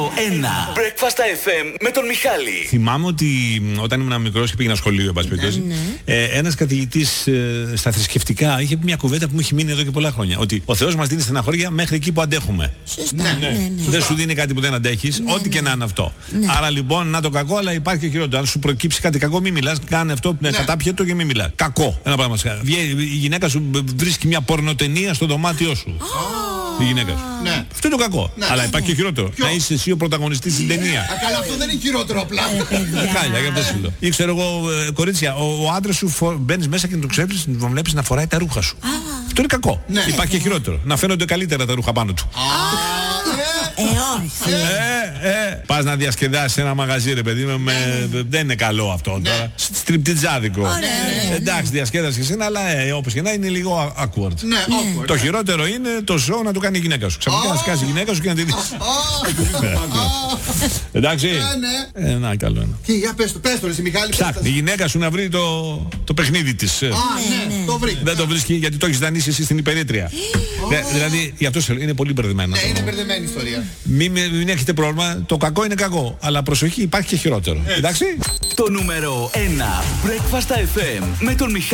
1. Breakfast FM με τον Μιχάλη. Θυμάμαι ότι όταν ήμουν μικρός και πήγαινα σχολείο, εν πάση περιπτώσει, ένας καθηγητής στα θρησκευτικά είχε μια κουβέντα που μου έχει μείνει εδώ και πολλά χρόνια. Ότι ο Θεός μας δίνει στεναχώρια μέχρι εκεί που αντέχουμε. Σωστά. Δεν σου δίνει κάτι που δεν αντέχεις, ό,τι και να είναι αυτό. Άρα λοιπόν, να το κακό, αλλά υπάρχει και χειρότερο. Αν σου προκύψει κάτι κακό, μην μιλάς. Κάνε αυτό που κατάπιετο και μην μιλάς. Κακό. Ένα πράγμα. Η γυναίκα σου βρίσκει μια πορνοτενία στο δωμάτιό σου. Η γυναίκα σου. Ναι. Αυτό είναι το κακό. Αλλά υπάρχει και χειρότερο. Να είσαι εσύ ο πρωταγωνιστής στην ταινία. Καλά, αυτό δεν είναι χειρότερο απλά. Χάλια, για αυτό σου λέω. Ή ξέρω εγώ, κορίτσια, ο άντρας σου μπαίνεις μέσα και τον ξέρεις, τον βλέπεις να φοράει τα ρούχα σου. Αυτό είναι κακό. Υπάρχει και χειρότερο. Να φαίνονται καλύτερα τα ρούχα πάνω του. Πας να διασκεδάσεις σε ένα μαγαζί, ρε παιδί μου, δεν είναι καλό αυτό τώρα. Στριπτιτζάδικο. Εντάξει, διασκέδασες και εσύ, αλλά όπως και να είναι λίγο awkward. Το χειρότερο είναι το show να το κάνει η γυναίκα σου. Ξαφνικά να σκάσει η γυναίκα σου και να τη δεις. Εντάξει. Να, καλό είναι. Και για πες το εσύ Μιχάλη. Ψάχνει η γυναίκα σου να βρει το παιχνίδι της. Το βρήκε. Δεν το βρίσκει γιατί το έχεις δανείσει εσύ στην υπερήτρια. Δηλαδή, γι' αυτό είναι πολύ μπερδεμένο. Ναι, είναι μπερδεμένη ιστορία. Μην έχετε πρόβλημα, το κακό είναι κακό. Αλλά προσοχή, υπάρχει και χειρότερο. Εντάξει. Το νούμερο 1 Breakfast FM με τον Μιχάλη.